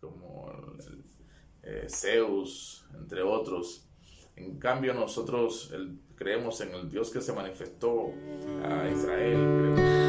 como Zeus, entre otros. En cambio nosotros creemos en el Dios que se manifestó a Israel, creemos